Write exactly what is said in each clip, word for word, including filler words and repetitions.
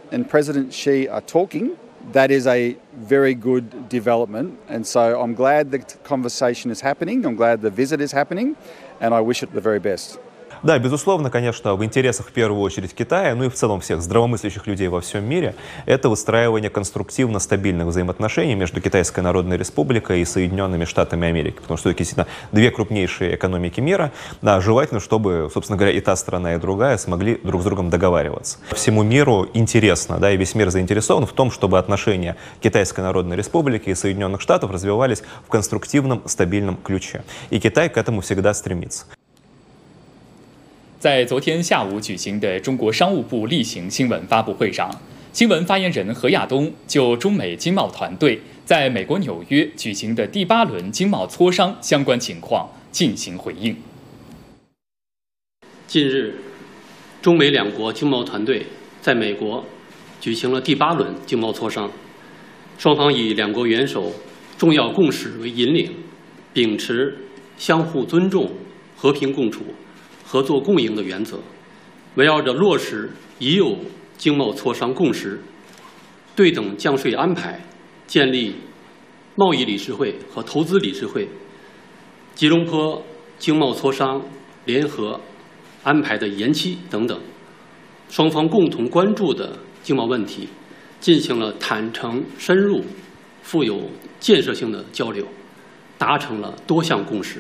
and President Xi are talking, that is a very good development. And so I'm glad the conversation is happening. I'm glad the visit is happening. And I wish it the very best. Да, безусловно, конечно, в интересах в первую очередь Китая, ну и в целом всех здравомыслящих людей во всем мире, это выстраивание конструктивно стабильных взаимоотношений между Китайской Народной Республикой и Соединенными Штатами Америки. Потому что это действительно две крупнейшие экономики мира. Да, желательно, чтобы, собственно говоря, и та страна, и другая смогли друг с другом договариваться. Всему миру интересно, да, и весь мир заинтересован в том, чтобы отношения Китайской Народной Республики и Соединенных Штатов развивались в конструктивном, стабильном ключе. И Китай к этому всегда стремится. 在昨天下午举行的中国商务部例行新闻发布会上，新闻发言人何亚东就中美经贸团队在美国纽约举行的第八轮经贸磋商相关情况进行回应。 近日，中美两国经贸团队在美国举行了第八轮经贸磋商，双方以两国元首重要共识为引领，秉持相互尊重、和平共处、 合作共赢的原则，围绕着落实已有经贸磋商共识、对等降税安排、建立贸易理事会和投资理事会、吉隆坡经贸磋商联合安排的延期等等，双方共同关注的经贸问题，进行了坦诚、深入、富有建设性的交流，达成了多项共识。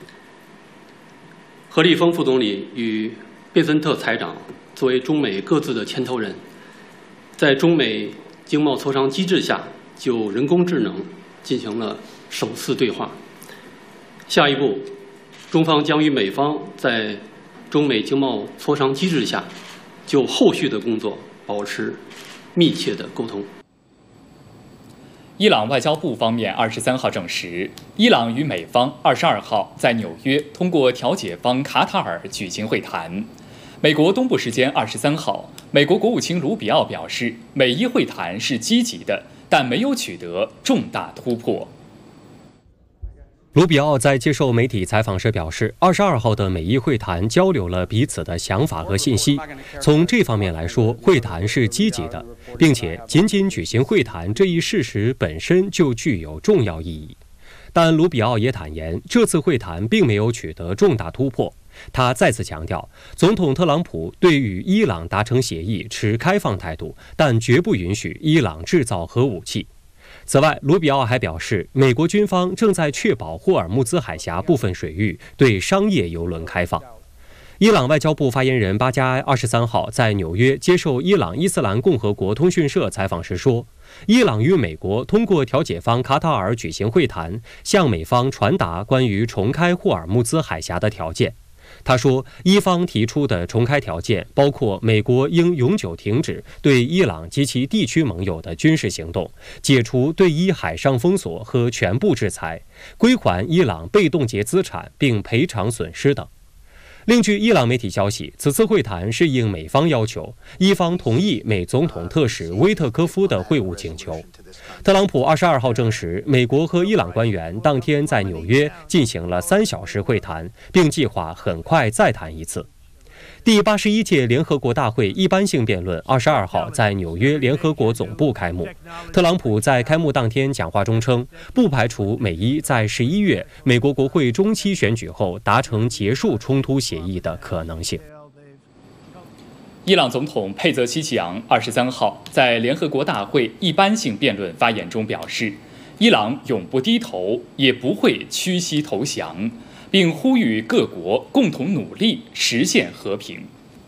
何立峰副总理与贝森特财长作为中美各自的牵头人，在中美经贸磋商机制下，就人工智能进行了首次对话。下一步，中方将与美方在中美经贸磋商机制下，就后续的工作保持密切的沟通。 伊朗外交部方面二十三号证实，伊朗与美方二十二号在纽约通过调解方卡塔尔举行会谈。美国东部时间二十三号，美国国务卿卢比奥表示，美伊会谈是积极的，但没有取得重大突破。 卢比奥在接受媒体采访时表示，二十二号的美伊会谈交流了彼此的想法和信息。从这方面来说，会谈是积极的，并且仅仅举行会谈这一事实本身就具有重要意义。但卢比奥也坦言，这次会谈并没有取得重大突破。他再次强调，总统特朗普对与伊朗达成协议持开放态度，但绝不允许伊朗制造核武器。 此外，卢比奥还表示，美国军方正在确保霍尔木兹海峡部分水域对商业邮轮开放。伊朗外交部发言人巴加埃二十三号在纽约接受伊朗伊斯兰共和国通讯社采访时说，伊朗与美国通过调解方卡塔尔举行会谈，向美方传达关于重开霍尔木兹海峡的条件。 他说，伊方提出的重开条件包括美国应永久停止对伊朗及其地区盟友的军事行动，解除对伊海上封锁和全部制裁，归还伊朗被冻结资产并赔偿损失等。 另据伊朗媒体消息，此次会谈是应美方要求，伊方同意美总统特使威特科夫的会晤请求。特朗普二十二号证实，美国和伊朗官员当天在纽约进行了三小时会谈，并计划很快再谈一次。 第八十一届联合国大会一般性辩论二十二号在纽约联合国总部开幕。特朗普在开幕当天讲话中称，不排除美伊在十一月美国国会中期选举后达成结束冲突协议的可能性。 伊朗总统佩泽希奇扬二十三号在联合国大会一般性辩论发言中表示，伊朗永不低头，也不会屈膝投降。 并呼吁各国共同努力实现和平。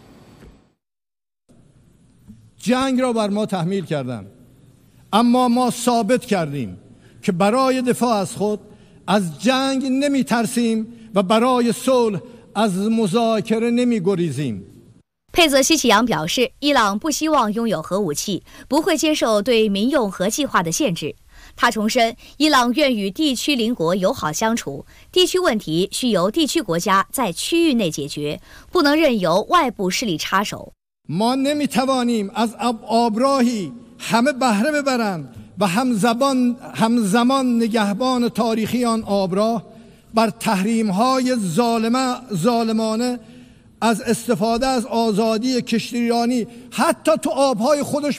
جنگ را بر ما تحمیل کردند، اما ما ثابت کردیم که برای دفاع از خود از جنگ نمی‌ترسیم و برای صلح از مذاکره نمی‌گریزیم。 佩泽希奇扬表示，伊朗不希望拥有核武器，不会接受对民用核计划的限制。 他重申，伊朗愿与地区邻国友好相处，地区问题需由地区国家在区域内解决，不能任由外部势力插手。 ما نمی‌توانیم از آبراهی همه بهره ببرند و همزمان همزمان نگهبان تاریخی آن آبراه بر تحریم‌های ظالمه ظالمانه از استفاده از آزادی کشتیرانی حتی تو آب‌های خودش